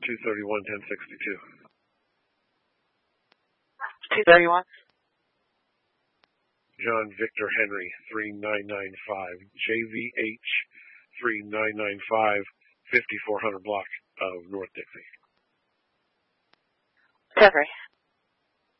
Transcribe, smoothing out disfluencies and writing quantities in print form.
231-1062. 231. John Victor Henry, 3995. JVH 3995, 5400 block of North Dixie. Discovery.